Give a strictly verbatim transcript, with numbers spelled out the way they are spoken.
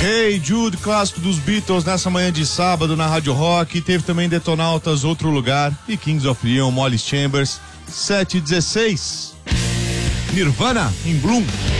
Hey Jude, clássico dos Beatles nessa manhã de sábado na Rádio Rock. Teve também Detonautas, Outro Lugar e Kings of Leon, Molly Chambers, sete e dezesseis. Nirvana, em Bloom.